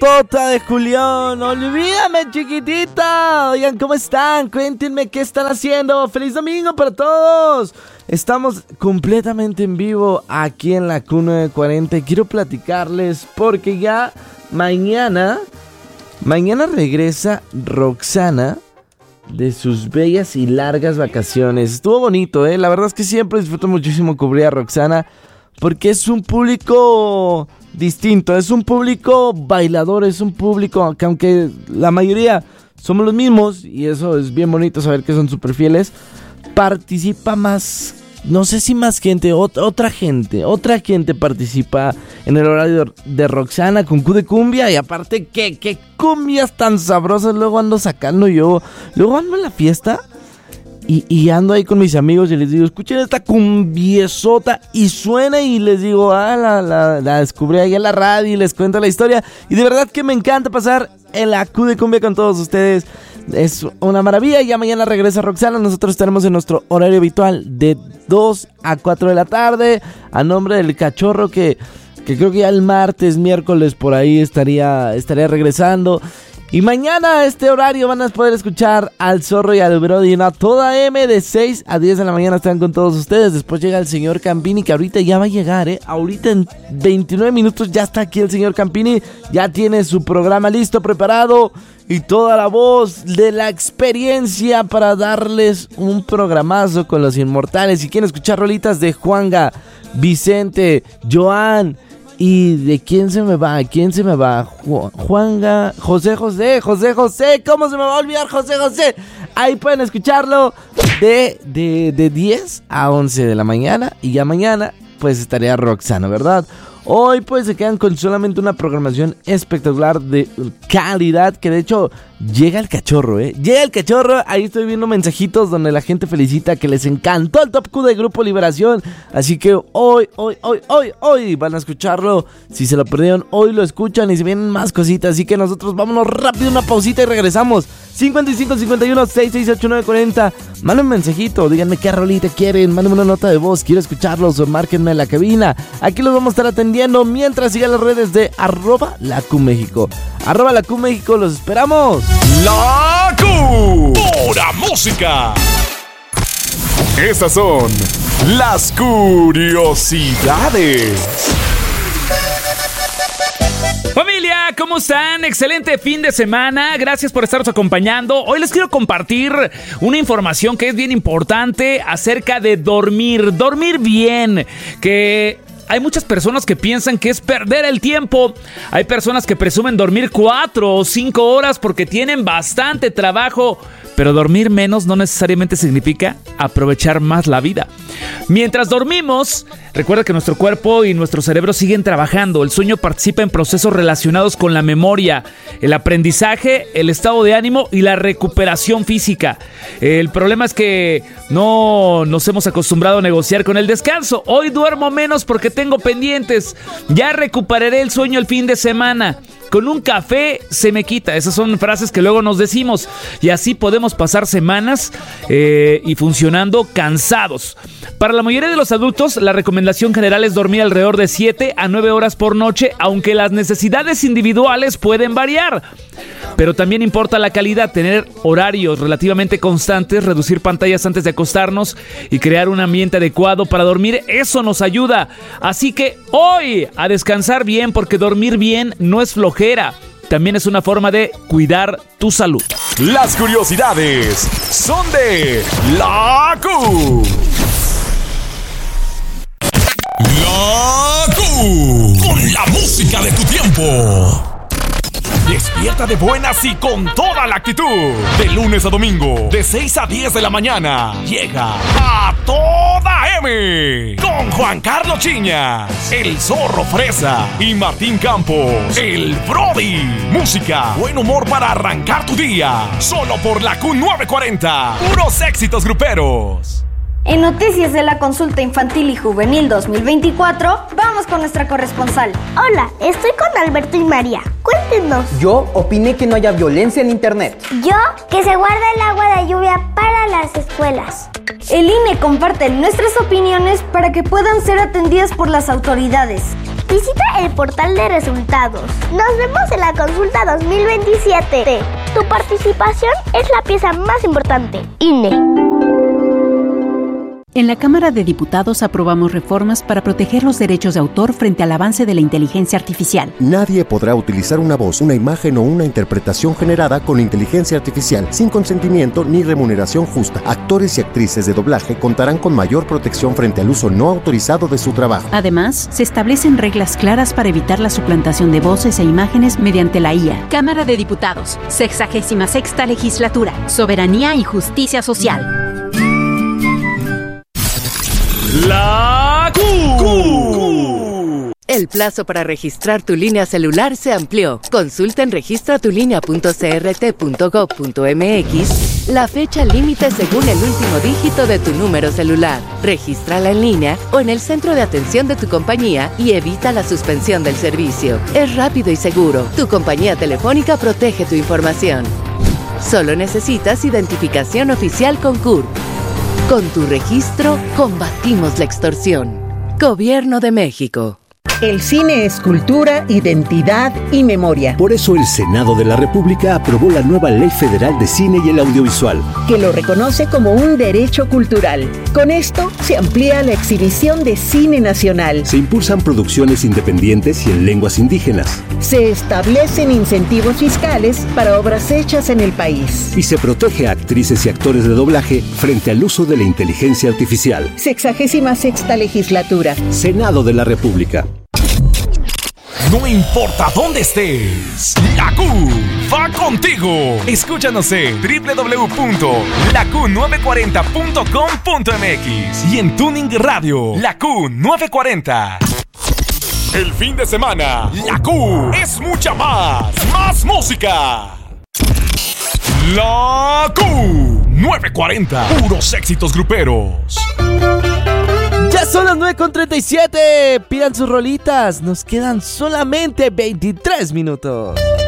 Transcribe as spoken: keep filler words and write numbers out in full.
Tota de Julián, olvídame chiquitita. Oigan, ¿cómo están? Cuéntenme qué están haciendo. ¡Feliz domingo para todos! Estamos completamente en vivo aquí en la Q nueve cuarenta y quiero platicarles porque ya mañana, mañana regresa Roxana de sus bellas y largas vacaciones. Estuvo bonito, ¿eh? La verdad es que siempre disfruto muchísimo cubrir a Roxana porque es un público distinto, es un público bailador, es un público que aunque la mayoría somos los mismos, y eso es bien bonito saber que son súper fieles, participa más, no sé si más gente, ot- otra gente, otra gente participa en el horario de Roxana con Q de Cumbia, y aparte que, que cumbias tan sabrosas luego ando sacando yo, luego ando en la fiesta Y, y ando ahí con mis amigos y les digo, escuchen esta cumbiesota, y suena y les digo, ah, la, la, la descubrí ahí en la radio y les cuento la historia. Y de verdad que me encanta pasar en la Q de Cumbia con todos ustedes. Es una maravilla. Ya mañana regresa Roxana. Nosotros estaremos en nuestro horario habitual de dos a cuatro de la tarde. A nombre del cachorro que, que creo que ya el martes, miércoles por ahí estaría, estaría regresando. Y mañana a este horario van a poder escuchar al Zorro y al Brody en A Toda M de seis a diez de la mañana. Están con todos ustedes. Después llega el señor Campini, que ahorita ya va a llegar, ¿eh? Ahorita en veintinueve minutos ya está aquí el señor Campini. Ya tiene su programa listo, preparado, y toda la voz de la experiencia para darles un programazo con los inmortales. Si quieren escuchar rolitas de Juanga, Vicente, Joan... ¿Y de quién se me va? ¿Quién se me va? Ju- Juanga, José José, José José, ¿cómo se me va a olvidar José José? Ahí pueden escucharlo de, de, de diez a once de la mañana. Y ya mañana pues estaría Roxana, ¿verdad? Hoy pues se quedan con solamente una programación espectacular de calidad, que de hecho llega el cachorro, ¿eh? Llega el cachorro, ahí estoy viendo mensajitos donde la gente felicita que les encantó el Top Q de Grupo Liberación. Así que hoy, hoy, hoy, hoy, hoy van a escucharlo. Si se lo perdieron, hoy lo escuchan y se vienen más cositas. Así que nosotros vámonos rápido, una pausita y regresamos. cincuenta y cinco, cincuenta y uno, sesenta y seis, ochenta y nueve, cuarenta. Mándenme un mensajito, díganme qué rolita quieren, mándenme una nota de voz, quiero escucharlos, o márquenme en la cabina. Aquí los vamos a estar atendiendo mientras sigan las redes de arroba la Q México. Arroba la Q México, los esperamos. La Q, pura música. Estas son las curiosidades. Familia, ¿cómo están? Excelente fin de semana. Gracias por estarnos acompañando. Hoy les quiero compartir una información que es bien importante acerca de dormir. Dormir bien, que hay muchas personas que piensan que es perder el tiempo. Hay personas que presumen dormir cuatro o cinco horas porque tienen bastante trabajo. Pero dormir menos no necesariamente significa aprovechar más la vida. Mientras dormimos, recuerda que nuestro cuerpo y nuestro cerebro siguen trabajando. El sueño participa en procesos relacionados con la memoria, el aprendizaje, el estado de ánimo y la recuperación física. El problema es que no nos hemos acostumbrado a negociar con el descanso. Hoy duermo menos porque tengo pendientes. Ya recuperaré el sueño el fin de semana. Con un café se me quita. Esas son frases que luego nos decimos. Y así podemos pasar semanas eh, y funcionando cansados. Para la mayoría de los adultos, la recomendación general es dormir alrededor de siete a nueve horas por noche, aunque las necesidades individuales pueden variar. Pero también importa la calidad, tener horarios relativamente constantes, reducir pantallas antes de acostarnos y crear un ambiente adecuado para dormir. Eso nos ayuda. Así que hoy a descansar bien, porque dormir bien no es flojera. También es una forma de cuidar tu salud. Las curiosidades son de la Q. La Q, con la música de tu tiempo. Despierta de buenas y con toda la actitud. De lunes a domingo, de seis a diez de la mañana, llega A Toda M. Con Juan Carlos Chiñas, el Zorro Fresa y Martín Campos, el Brody. Música, buen humor para arrancar tu día. Solo por la Q nueve cuarenta. Puros éxitos gruperos. En noticias de la consulta infantil y juvenil dos mil veinticuatro, vamos con nuestra corresponsal. Hola, estoy con Alberto y María. Cuéntenos. Yo opiné que no haya violencia en internet. Yo, que se guarda el agua de lluvia para las escuelas. El I N E comparte nuestras opiniones para que puedan ser atendidas por las autoridades. Visita el portal de resultados. Nos vemos en la consulta dos mil veintisiete. Tu participación es la pieza más importante. I N E. En la Cámara de Diputados aprobamos reformas para proteger los derechos de autor frente al avance de la inteligencia artificial. Nadie podrá utilizar una voz, una imagen o una interpretación generada con inteligencia artificial sin consentimiento ni remuneración justa. Actores y actrices de doblaje contarán con mayor protección frente al uso no autorizado de su trabajo. Además, se establecen reglas claras para evitar la suplantación de voces e imágenes mediante la I A. Cámara de Diputados, sexagésima sexta legislatura, soberanía y justicia social. La Q. El plazo para registrar tu línea celular se amplió. Consulta en registra tu línea punto c r t punto gov punto m x la fecha límite según el último dígito de tu número celular. Regístrala en línea o en el centro de atención de tu compañía y evita la suspensión del servicio. Es rápido y seguro. Tu compañía telefónica protege tu información. Solo necesitas identificación oficial con C U R P. Con tu registro, combatimos la extorsión. Gobierno de México. El cine es cultura, identidad y memoria. Por eso el Senado de la República aprobó la nueva Ley Federal de Cine y el Audiovisual, que lo reconoce como un derecho cultural. Con esto se amplía la exhibición de cine nacional. Se impulsan producciones independientes y en lenguas indígenas. Se establecen incentivos fiscales para obras hechas en el país. Y se protege a actrices y actores de doblaje frente al uso de la inteligencia artificial. Sexagésima sexta legislatura. Senado de la República. No importa dónde estés, la Q va contigo. Escúchanos en doble u doble u doble u punto la q nueve cuarenta punto com punto m x y en Tuning Radio, la Q nueve cuarenta. El fin de semana, la Q es mucha más, más música. La Q nueve cuarenta, puros éxitos gruperos. Ya son las nueve con treinta y siete. Pidan sus rolitas. Nos quedan solamente veintitrés minutos.